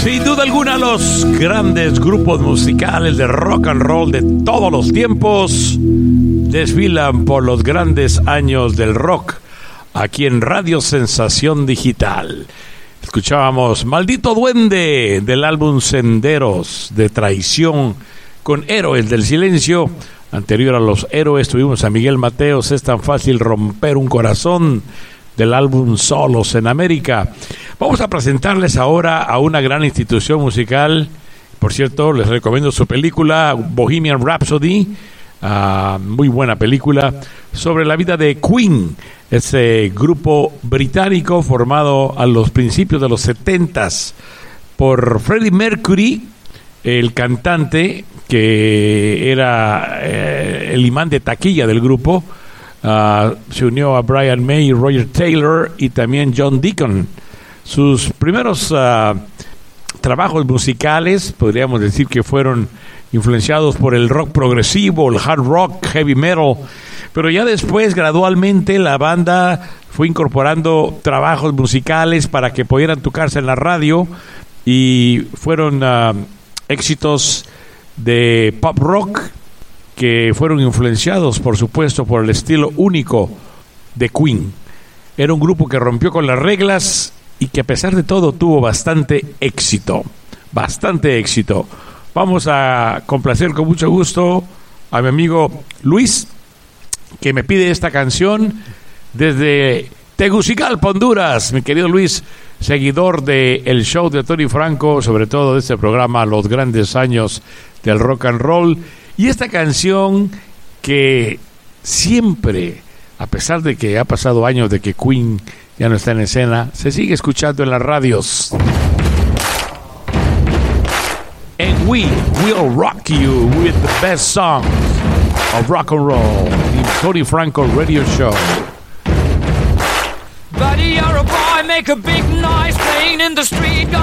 Sin duda alguna, los grandes grupos musicales de rock and roll de todos los tiempos desfilan por los grandes años del rock aquí en Radio Sensación Digital. Escuchábamos Maldito Duende del álbum Senderos de Traición con Héroes del Silencio. Anterior a los Héroes tuvimos a Miguel Mateos, Es tan fácil romper un corazón, del álbum Solos en América. Vamos a presentarles ahora a una gran institución musical. Por cierto, les recomiendo su película Bohemian Rhapsody, muy buena película, sobre la vida de Queen, ese grupo británico formado a los principios de los 70s por Freddie Mercury, el cantante que era el imán de taquilla del grupo. Se unió a Brian May, Roger Taylor y también John Deacon. Sus primeros trabajos musicales podríamos decir que fueron influenciados por el rock progresivo, el hard rock, heavy metal, pero ya después gradualmente la banda fue incorporando trabajos musicales para que pudieran tocarse en la radio y fueron éxitos de pop rock que fueron influenciados, por supuesto, por el estilo único de Queen. Era un grupo que rompió con las reglas y que a pesar de todo tuvo bastante éxito. Vamos a complacer con mucho gusto a mi amigo Luis, que me pide esta canción desde Tegucigalpa, Honduras. Mi querido Luis, seguidor del show de Tony Franco, sobre todo de este programa Los Grandes Años del Rock and Roll. Y esta canción que siempre, a pesar de que ha pasado años de que Queen ya no está en escena, se sigue escuchando en las radios. And we will rock you with the best songs of rock and roll in Tony Franco Radio Show. Buddy, you're a boy, make a big noise playing in the street.